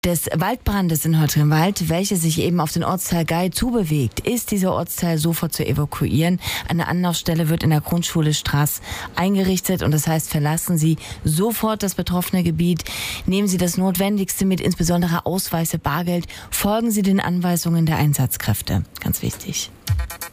des Waldbrandes in Höltgenwald, welcher sich eben auf den Ortsteil Gei zubewegt, ist dieser Ortsteil sofort zu evakuieren. Eine Anlaufstelle wird in der Grundschule Straß eingerichtet und das heißt, verlassen Sie sofort das betroffene Gebiet. Nehmen Sie das Notwendigste mit, insbesondere Ausweise, Bargeld. Folgen Sie den Anweisungen der Einsatzkräfte. Ganz wichtig.